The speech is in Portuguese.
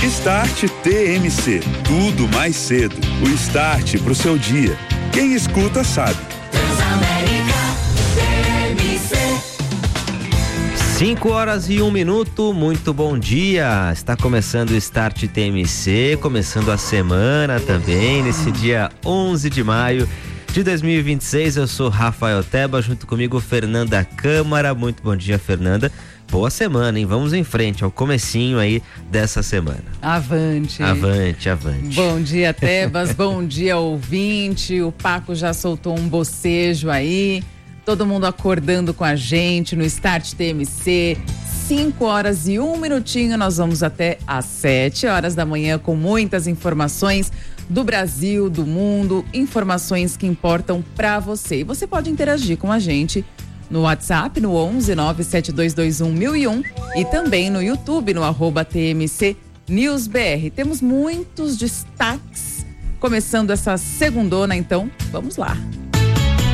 Start TMC, tudo mais cedo. O start pro seu dia. Quem escuta sabe. Transamérica TMC. 5h01, muito bom dia. Está começando o Start TMC, começando a semana também, nesse dia 11 de maio de 2026. Eu sou Rafael Teba, junto comigo Fernanda Câmara. Muito bom dia, Fernanda. Boa semana, hein? Vamos em frente ao comecinho aí dessa semana. Avante. Avante, avante. Bom dia, Tebas. Bom dia, ouvinte. O Paco já soltou um bocejo aí. Todo mundo acordando com a gente no Start TMC. 5h01. Nós vamos até às 7h da manhã com muitas informações do Brasil, do mundo, informações que importam pra você. E você pode interagir com a gente no WhatsApp, no 11 97221 1001 e também no YouTube, no @TMC News BR. Temos muitos destaques começando essa segundona, então vamos lá.